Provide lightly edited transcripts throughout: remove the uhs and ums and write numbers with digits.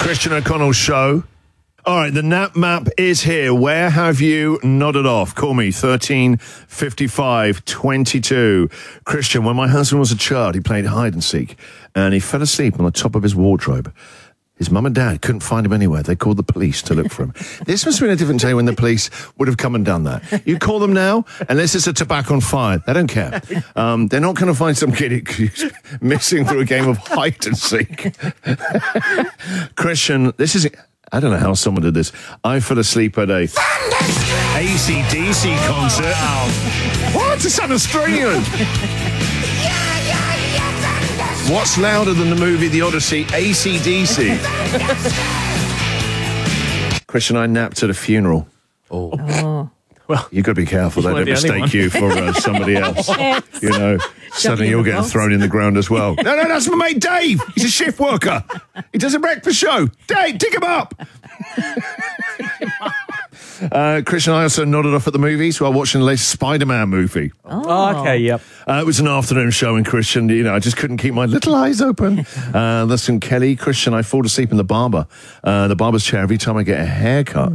Christian O'Connell Show. All right, the nap map is here. Where have you nodded off? Call me, 13 55 22. Christian, when my husband was a child, he played hide and seek, and he fell asleep on the top of his wardrobe. His mum and dad couldn't find him anywhere. They called the police to look for him. This must have been a different day when the police would have come and done that. You call them now, unless it's a tobacco on fire. They don't care. They're not going to find some kid who's missing through a game of hide and seek. Christian, this is... I don't know how someone did this. I fell asleep at a AC/DC concert. Wow. What? It sounds Australian. What's louder than the movie The Odyssey? AC/DC. Christian, I napped at a funeral. Oh. Well, you've got to be careful. They don't mistake you for somebody else. You know, suddenly you're getting thrown in the ground as well. No, that's my mate Dave. He's a shift worker. He does a breakfast show. Dave, dig him up. Christian, I also nodded off at the movies while watching the latest Spider-Man movie. Oh, okay, yep. It was an afternoon show, and Christian, you know, I just couldn't keep my little eyes open. Listen, Kelly, Christian, I fall asleep in the barber's chair every time I get a haircut.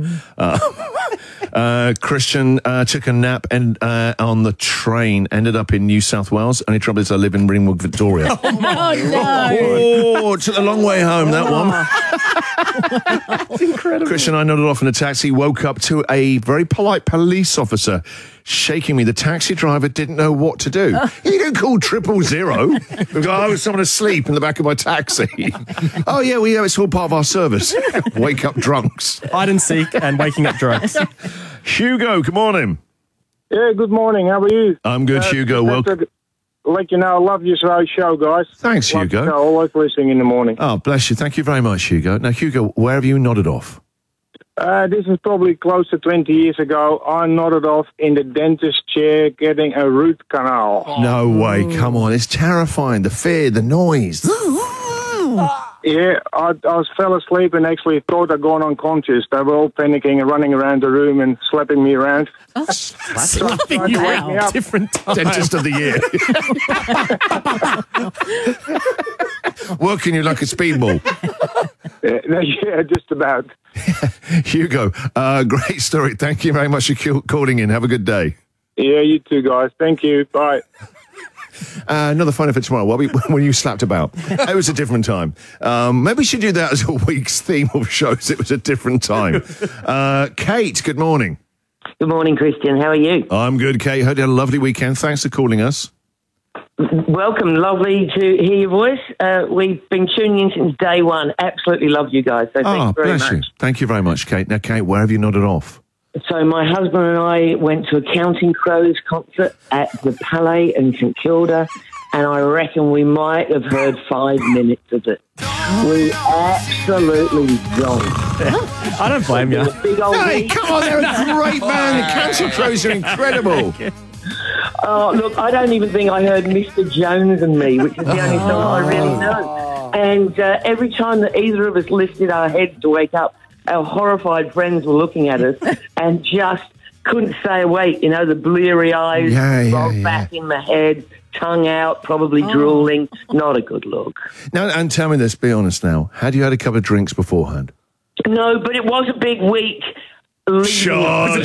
Christian took a nap and on the train, ended up in New South Wales. Only trouble is I live in Ringwood, Victoria. Oh, no. Oh, took a long way home, that one. That's incredible. Christian, I nodded off in a taxi, woke up to a very polite police officer shaking me. The taxi driver didn't know what to do. He didn't call 000 because I was someone asleep in the back of my taxi. Oh, yeah, it's all part of our service. Wake up drunks. Hide and seek and waking up drunks. Hugo, good morning. Yeah, good morning. How are you? I'm good, Hugo. Welcome. Let you know, I love your show, guys. Thanks, Hugo. Always listening in the morning. Oh, bless you. Thank you very much, Hugo. Now, Hugo, where have you nodded off? This is probably close to 20 years ago. I nodded off in the dentist chair getting a root canal. No way. Come on. It's terrifying. The fear, the noise. Yeah, I fell asleep and actually thought I'd gone unconscious. They were all panicking and running around the room and slapping me around. Slapping you around. Different time. Dentist of the year. Working you like a speedball. Yeah, just about. Hugo, great story. Thank you very much for calling in. Have a good day. Yeah, you too, guys. Thank you. Bye. Another phone for tomorrow. When you slapped about. It was a different time. Maybe we should do that as a week's theme of shows. It was a different time. Kate, good morning. Good morning, Christian. How are you? I'm good, Kate. Hope you had a lovely weekend. Thanks for calling us. Welcome. Lovely to hear your voice. We've been tuning in since day one. Absolutely love you guys. So thank you very bless much. you. Thank you very much, Kate. Now, Kate, where have you nodded off? So my husband and I went to a Counting Crows concert at the Palais in St Kilda, and I reckon we might have heard 5 minutes of it. We absolutely zonked. I don't blame you. Hey, come on, they're a great band. The Counting Crows are incredible. Oh, look, I don't even think I heard Mr. Jones and Me, which is the only song I really know. And every time that either of us lifted our heads to wake up, our horrified friends were looking at us and just couldn't stay awake. You know, the bleary eyes rolled back in the head, tongue out, probably drooling. Not a good look. Now, and tell me this, be honest now. Had you had a couple of drinks beforehand? No, but it was a big week. Sure.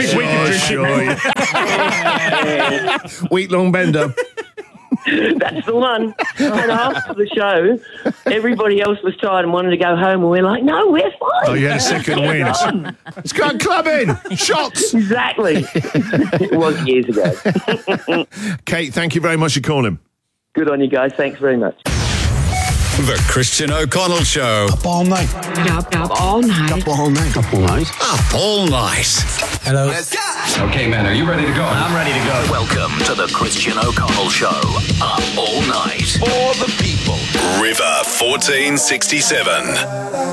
Week-long bender. That's the one. And after the show, everybody else was tired and wanted to go home, and we're like, no, we're fine. Oh, you had a second win. Let's go clubbing. Shots. Exactly. It was years ago. Kate, thank you very much for calling. Good on you guys. Thanks very much. The Christian O'Connell Show. Up all night. Up all night. Up all night. Up all night. Up all night. Hello. Let's go. Okay, man, are you ready to go? I'm ready to go. Welcome to the Christian O'Connell Show. Up all night. For the people. River 1467.